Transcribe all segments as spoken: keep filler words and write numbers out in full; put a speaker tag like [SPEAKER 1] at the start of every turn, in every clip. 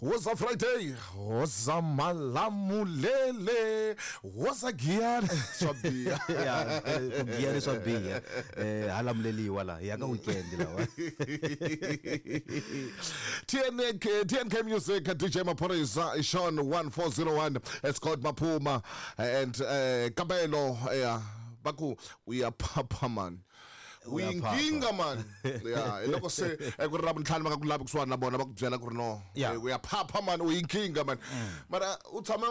[SPEAKER 1] was a Friday, was a malamulele, was a giyani swabia.
[SPEAKER 2] Yeah, giyani swabia. Eh halamuleli wala yaka weekend lawa.
[SPEAKER 1] T N K T N K Music, D J Maphorisa, Sean one four zero one, Scott Mapuma and uh, Kabelo. Yeah, Baku, we are Papa man. We inkinga man. Yeah, eloko se ekuraba nhlani makakulapha kuswana nabona bakubyela ku no. We are Papa man, we inkinga man. Mara uthama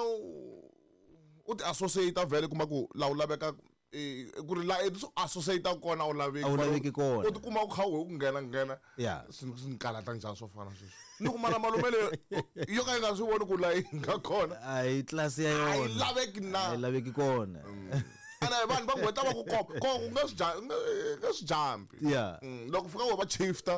[SPEAKER 1] uthi associate vele kuma ku la ulaveka ku la associate kona ulaveki.
[SPEAKER 2] Awulaveki kona.
[SPEAKER 1] Uthi kuma ukhawe ukungena ngena.
[SPEAKER 2] Yeah.
[SPEAKER 1] Sinikala kanjani sofana sisi. Nikumara malumele yo ka nga swibona ku la inga khona.
[SPEAKER 2] Ay class ya yona.
[SPEAKER 1] Ay laveki na.
[SPEAKER 2] Ay laveki kona.
[SPEAKER 1] Ana vanhu va ngweta va ku kopa ko ngasijampi
[SPEAKER 2] yeah
[SPEAKER 1] loko fika wo va chifta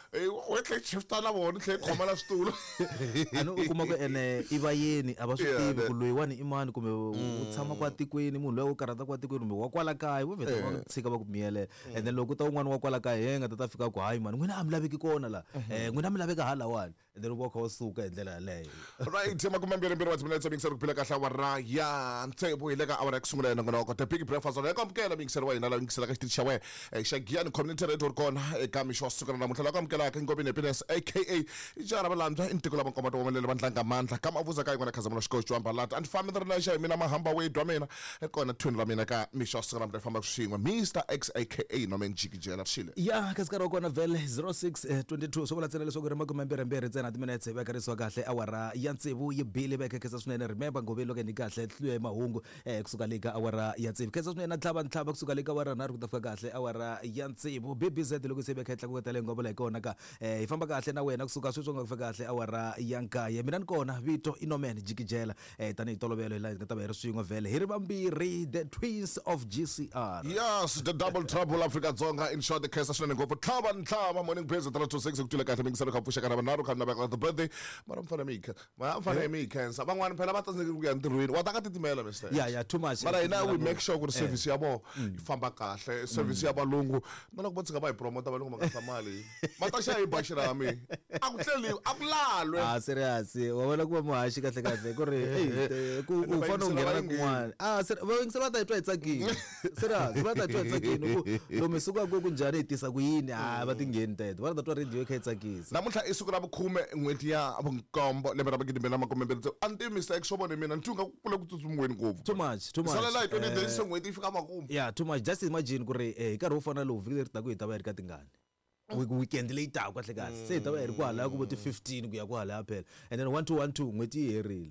[SPEAKER 1] we tle chifta na vona tle khoma na switulo
[SPEAKER 2] ano ukuma ku ene iva yeni aba swi tivi ku loyi wani imani kumbe u tshama kwa tikweni munhu loyi u karata kwa tikweni kumbe wa kwala kaya vo veta va tshika va ku miyele and then loko ta un'wana wa kwala kaya yenga ta ta fika ku hayi mani n'wina a mi laveki kona la eh n'wina mi laveka hala wani and then u kha u suka hi ndlela yaleyo
[SPEAKER 1] right tema ku mbere mbere wa tsimela tsa mixer ku phela ka hlawa ra ya ntsepo ile ka awara ku sungula yena ngona ko the big breakfast la ka mkela mixer wa yena la mixer ka xiti xa we xa giyani community radio kona eka misho sukana na muthala ka mkela ka ngobini happiness aka ijara balandwa intiko laba nkomato womelele bandlanga amandla kama avuza ka ngona khazamula xikoxo jwamba lata and family relationship mina mahamba we dwa mina ekona twini la mina ka misho sukana mntu famba kushingwa Mister X aka noma njikijela shile
[SPEAKER 2] ya kasikara kona vele zero six two two so bala tsena leswo ku rima ku mbere mbere tsena ti minutes ba kariswa kahle awara ya ntsevu yi bile ba kekesa swinene remember ngobelo ke ni kahle hlwe mahungu eh kusuka le ka awara ya ntsevu kesa swinene na tlhava ntlhava kusuka le ka awara na ri ku ta fika kahle awara ya ntsevu B B Z loko se be khetla ku tele ngobola ikona ka eh ifamba kahle na wena kusuka sweswo nga kufika kahle awara ya nkaya mina ni kona vito inomen jikijela eh tani tolovelo la nga ta ba ri swingo vele hi ri vambirhi the twins of G C R.
[SPEAKER 1] Yes, the double trouble Africa Zonga in short the case swinene ngopfu tlhava ntlhava morning praise three two six kutula kahle mingiselo ka pfusha kana naru kana ba the birthday mara mfana mika ma mfana mika cancer van'wana phela va tsandzeki ku ya ntirhweni wa ta ka titimela mister
[SPEAKER 2] yeah yeah too much
[SPEAKER 1] mara hina we make sure ku service yabo ifamba kahle service yabalungu na loko batsika ba hi promote va loko mangasa mali mata xa hi bashira mi akuhleli akulalwe
[SPEAKER 2] ah serious wa wena ku va muhashi kahle kahle ku ri ku u fana ungena na kun'wana ah va ngisela ta itwa itsakini serious va ta itwa itsakini ku lo misuka ku kunjani itisa ku yini ah va tingeni teto va ta twa radio kha itsakisa
[SPEAKER 1] namuntlha isuku ra vukhume n'weti ya vunkombo lembe ra magidi mbirhi na makume mbirhi anti Mister X xobone mina ntunga ku kule ku tsutsumiweni ngopfu
[SPEAKER 2] too much too much
[SPEAKER 1] sala like twenty days n'weti fika makume
[SPEAKER 2] yeah too much just imagine ku ri eh nkarhi wo fana lowu vhiki leri ta ku hi ta va hi ri ka tingani weekend leyi taka kahle kahle se hi ta va hi ri ku hala ku vo ti fifteen ku ya ku hala phela and then one two one two n'weti yi herile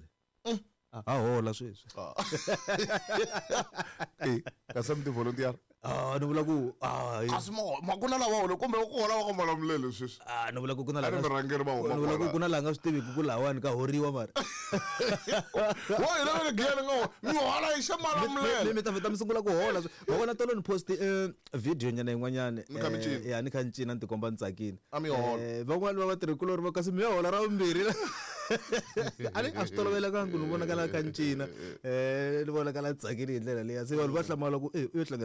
[SPEAKER 2] ah hola sweswi
[SPEAKER 1] eh kasi mti volunteer
[SPEAKER 2] ah ni vula ku ah
[SPEAKER 1] kasi mo makuna lawa wona kumbe ku hola wa ku malamulele sweswi
[SPEAKER 2] ah ni vula ku kuna la
[SPEAKER 1] ni rangeri ba huma
[SPEAKER 2] ni vula ku kuna la nga swi tivi ku lawani ka horiwa mara
[SPEAKER 1] wo ina vele giyani ngo mi hola hi xa malamulele
[SPEAKER 2] mi ta veta mi sungula ku hola wa vona tolo ni post video nyana yin'wanyana ya ni kha ncina ni tikomba ni tsakini van'wani va va tirhikulori va kasi mi ya hola ra vumbirhi ani a swi tolovelekangi ni vonakala ka ncina eh ni vonakala tsakini hi ndlela leyi se vanhu va hlamala ku eh u yo